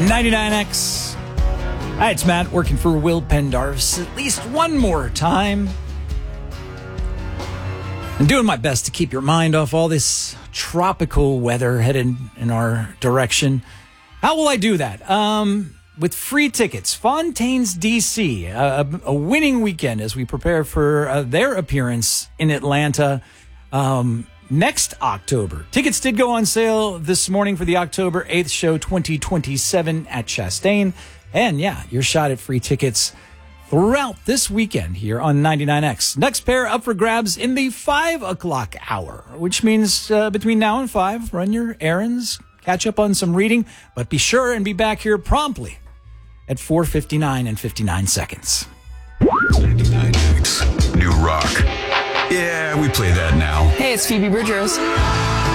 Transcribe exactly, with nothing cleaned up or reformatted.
ninety-nine X. Hi, it's Matt working for Will Pendarvis at least one more time. I'm doing my best to keep your mind off all this tropical weather headed in our direction. How will I do that? Um, with free tickets. Fontaine's D C, a, a winning weekend as we prepare for uh, their appearance in Atlanta um, next October. Tickets did go on sale this morning for the October eighth show twenty twenty-seven at Chastain. And yeah, your shot at free tickets throughout this weekend here on ninety-nine X. Next pair up for grabs in the five o'clock hour, which means uh, between now and five, run your errands, catch up on some reading, but be sure and be back here promptly at four fifty-nine and fifty-nine seconds. ninety-nine X, new rock. Yeah, we play that now. Hey, it's Phoebe Bridgers.